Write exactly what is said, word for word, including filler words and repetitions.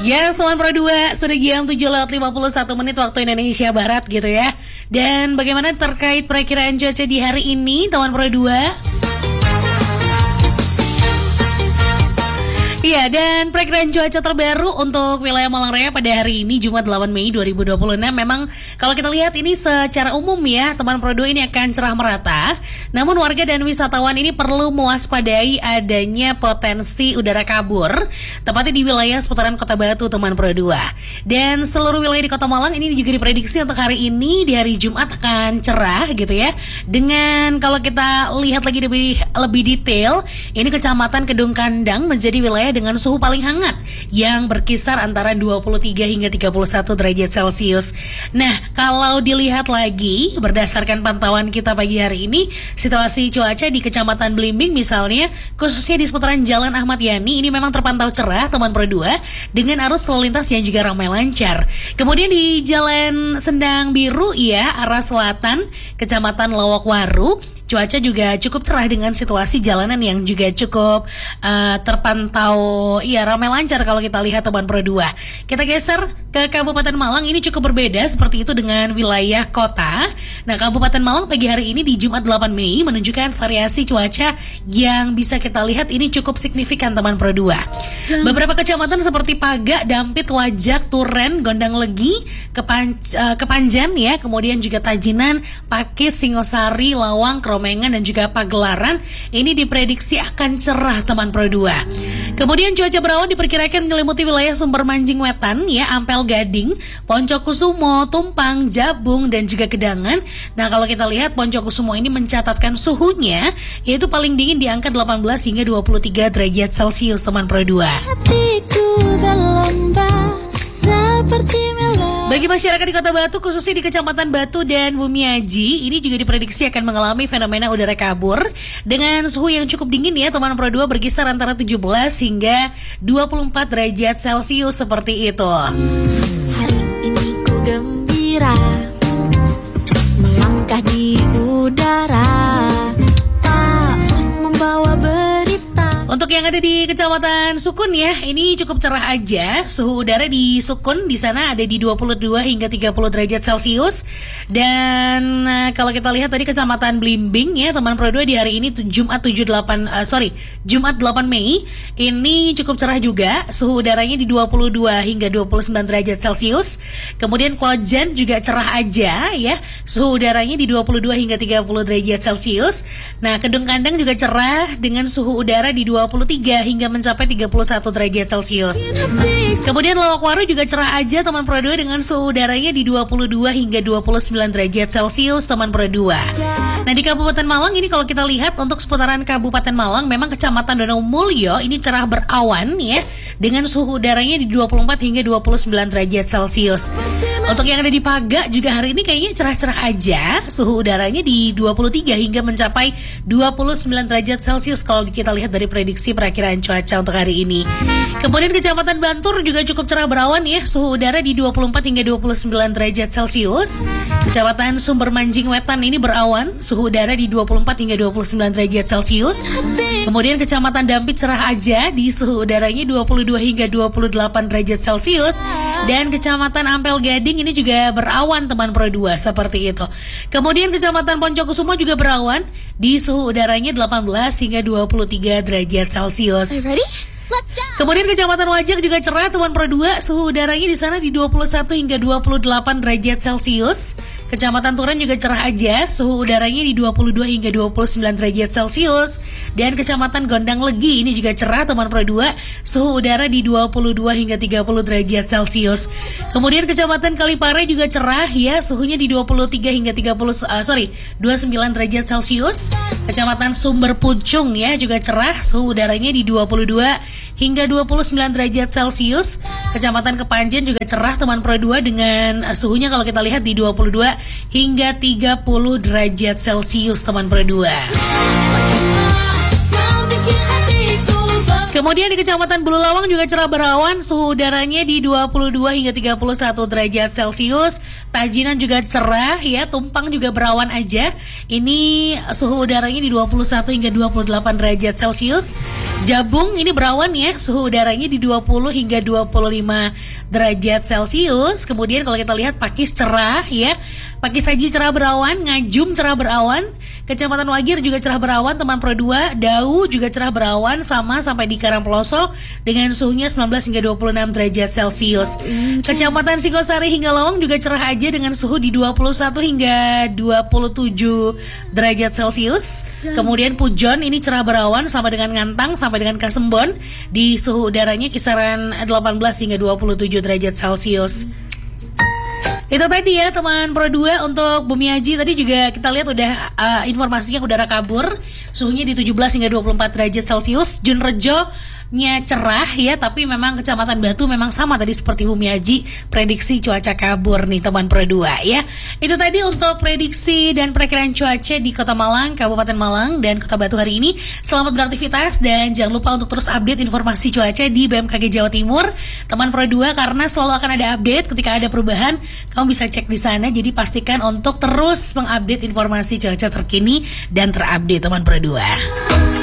Yes, teman Pro dua, sudah jam tujuh lewat lima puluh satu menit waktu Indonesia Barat gitu ya. Dan bagaimana terkait perakiraan cuaca di hari ini, teman Pro dua? Iya, dan perakiraan cuaca terbaru untuk wilayah Malang Raya pada hari ini Jumat delapan Mei dua ribu dua puluh enam. Memang kalau kita lihat ini secara umum ya, teman Pro dua, ini akan cerah merata. Namun warga dan wisatawan ini perlu mewaspadai adanya potensi udara kabur, tepatnya di wilayah seputaran Kota Batu, teman Pro dua. Dan seluruh wilayah di Kota Malang ini juga diprediksi untuk hari ini di hari Jumat akan cerah gitu ya. Dengan kalau kita lihat lagi lebih lebih detail, ini Kecamatan Kedung Kandang menjadi wilayah dengan suhu paling hangat yang berkisar antara dua puluh tiga hingga tiga puluh satu derajat Celcius. Nah, kalau dilihat lagi berdasarkan pantauan kita pagi hari ini, situasi cuaca di Kecamatan Blimbing misalnya, khususnya di seputaran Jalan Ahmad Yani, ini memang terpantau cerah, teman Pro dua, dengan arus lalu lintas yang juga ramai lancar. Kemudian di Jalan Sendang Biru ya, arah selatan Kecamatan Lowokwaru, cuaca juga cukup cerah dengan situasi jalanan yang juga cukup uh, terpantau ya ramai lancar kalau kita lihat, teman Pro dua. Kita geser ke Kabupaten Malang, ini cukup berbeda seperti itu dengan wilayah kota. Nah, Kabupaten Malang pagi hari ini di Jumat delapan Mei menunjukkan variasi cuaca yang bisa kita lihat ini cukup signifikan, teman Pro dua. Beberapa kecamatan seperti Paga, Dampit, Wajak, Turen, Gondang Legi, Kepan, uh, Kepanjan ya, kemudian juga Tajinan, Pakis, Singosari, Lawang, Kromengan dan juga Pagelaran ini diprediksi akan cerah, teman Pro dua. Kemudian cuaca berawan diperkirakan menyelimuti wilayah Sumber Manjing Wetan ya, Ampel Gading, Poncokusumo, Tumpang, Jabung dan juga Gedangan. Nah, kalau kita lihat Poncokusumo ini mencatatkan suhunya yaitu paling dingin di angka delapan belas hingga dua puluh tiga derajat Celcius, teman Pro dua. Bagi masyarakat di Kota Batu, khususnya di Kecamatan Batu dan Bumiaji, ini juga diprediksi akan mengalami fenomena udara kabur dengan suhu yang cukup dingin ya, teman Pro dua, berkisar antara tujuh belas hingga dua puluh empat derajat Celcius seperti itu. Hari ini ku gembira melangkah di udara, tak membawa berita. Untuk yang ada di Kecamatan Sukun ya, ini cukup cerah aja. Suhu udara di Sukun di sana ada di dua puluh dua hingga tiga puluh derajat Celcius. Dan uh, kalau kita lihat tadi Kecamatan Blimbing ya, teman Pro dua, di hari ini Jumat tujuh delapan uh, sorry, Jumat delapan Mei ini cukup cerah juga. Suhu udaranya di dua puluh dua hingga dua puluh sembilan derajat Celcius. Kemudian Klojen juga cerah aja ya. Suhu udaranya di dua puluh dua hingga tiga puluh derajat Celcius. Nah, Kedung Kandang juga cerah dengan suhu udara di dua puluh tiga hingga mencapai tiga puluh satu derajat Celcius. Kemudian Lowokwaru juga cerah aja, teman Pro dua, dengan suhu udaranya di dua puluh dua hingga dua puluh sembilan derajat Celcius, teman Pro dua. Nah, di Kabupaten Malang ini kalau kita lihat untuk seputaran Kabupaten Malang, memang Kecamatan Danau Mulyo ini cerah berawan ya, dengan suhu udaranya di dua puluh empat hingga dua puluh sembilan derajat Celcius. Untuk yang ada di Paga juga hari ini kayaknya cerah-cerah aja, suhu udaranya di dua puluh tiga hingga mencapai dua puluh sembilan derajat Celcius kalau kita lihat dari prediksi perakiraan cuaca untuk hari ini. Kemudian Kecamatan Bantur juga cukup cerah berawan ya, suhu udara di dua puluh empat hingga dua puluh sembilan derajat Celcius. Kecamatan Sumber Manjing Wetan ini berawan, suhu udara di dua puluh empat hingga dua puluh sembilan derajat Celcius. Kemudian Kecamatan Dampit cerah aja, di suhu udaranya dua puluh dua hingga dua puluh delapan derajat Celcius. Dan Kecamatan Ampel Gading ini juga berawan, teman Pro dua, seperti itu. Kemudian Kecamatan Poncokusumo juga berawan, di suhu udaranya delapan belas hingga dua puluh tiga derajat Celcius. Are you ready? Let's go. Kemudian Kecamatan Wajak juga cerah, teman Pro dua, suhu udaranya di sana di dua puluh satu hingga dua puluh delapan derajat Celcius. Kecamatan Turen juga cerah aja, suhu udaranya di dua puluh dua hingga dua puluh sembilan derajat Celcius. Dan Kecamatan Gondang Legi ini juga cerah, teman Pro dua, suhu udara di dua puluh dua hingga tiga puluh derajat Celcius. Kemudian Kecamatan Kalipare juga cerah ya, suhunya di dua puluh tiga hingga tiga puluh uh, sorry, dua puluh sembilan derajat Celcius. Kecamatan Sumber Pucung ya juga cerah, suhu udaranya di dua puluh dua hingga dua puluh sembilan derajat Celcius. Kecamatan Kepanjen juga cerah, teman Pro dua, dengan uh, suhunya kalau kita lihat di dua puluh dua hingga tiga puluh derajat Celcius, teman Pro dua. Kemudian di Kecamatan Bulu Lawang juga cerah berawan, suhu udaranya di dua puluh dua hingga tiga puluh satu derajat Celcius. Tajinan juga cerah ya, Tumpang juga berawan aja. Ini suhu udaranya di dua puluh satu hingga dua puluh delapan derajat Celcius. Jabung ini berawan ya, suhu udaranya di dua puluh hingga dua puluh lima derajat Celcius. Kemudian kalau kita lihat Pakis cerah ya, Pakis Haji cerah berawan, Ngajum cerah berawan, Kecamatan Wagir juga cerah berawan, teman Pro dua, Dau juga cerah berawan sama sampai di Karangploso dengan suhunya sembilan belas hingga dua puluh enam derajat Celcius. Kecamatan Singosari hingga Lawang juga cerah aja dengan suhu di dua puluh satu hingga dua puluh tujuh derajat Celcius. Kemudian Pujon ini cerah berawan sama dengan Ngantang sampai dengan Kasembon di suhu udaranya kisaran delapan belas hingga dua puluh tujuh derajat Celcius. Itu tadi ya teman Pro dua untuk Bumi Aji. Tadi juga kita lihat udah uh, informasinya udara kabur, suhunya di tujuh belas hingga dua puluh empat derajat Celcius. Junrejo nya cerah ya, tapi memang Kecamatan Batu memang sama tadi seperti Bumi Aji, prediksi cuaca kabur nih teman Pro dua ya. Itu tadi untuk prediksi dan perakiraan cuaca di Kota Malang, Kabupaten Malang dan Kota Batu hari ini. Selamat beraktivitas dan jangan lupa untuk terus update informasi cuaca di B M K G Jawa Timur teman Pro dua, karena selalu akan ada update ketika ada perubahan. Kamu bisa cek di sana, jadi pastikan untuk terus mengupdate informasi cuaca terkini dan terupdate teman Pro dua.